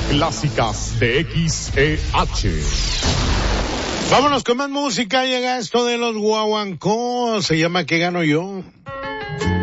clásicas de XEH. Vámonos con más música. Llega esto de los guaguancó. Se llama ¿Qué gano yo?